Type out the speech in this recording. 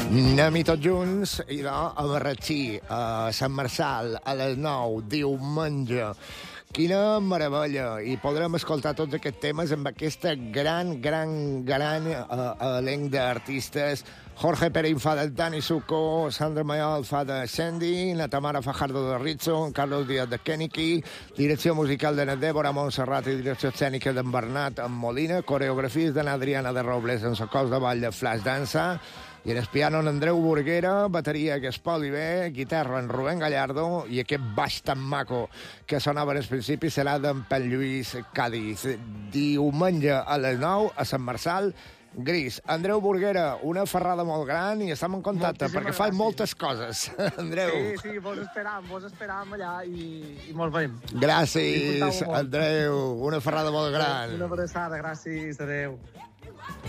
Anem-hi tots junts, idò, a Marratxí, a Sant Marçal, a les 9, diumenge. Quina meravella! I podrem escoltar tots aquests temes amb aquesta gran elenc d'artistes. Jorge Pérez fa de Dani Suco, Sandra Mayol fa de Sandy, la Tamara Fajardo de Rizzo, Carlos Díaz de Kennedy, direcció musical de Débora Montserrat i direcció escènica d'en Bernat Molina, coreografies de Adriana de Robles en socors de ball de Flash Dansa, i en el piano en Andreu Burguera, bateria Gaspar Oliver, guitarra en Rubén Gallardo, i aquest baix tan maco que sonava al principi serà d'en Pep Lluís Cádiz. Diumenge a les 9 a Sant Marçal, Gris. Andreu Burguera, una ferrada molt gran i estem en contacte perquè fas moltes coses, Andreu. Sí, vos esperam allà i mos veiem. Gràcies, Andreu, una ferrada molt gran. Una abraçada, gràcies, adeu.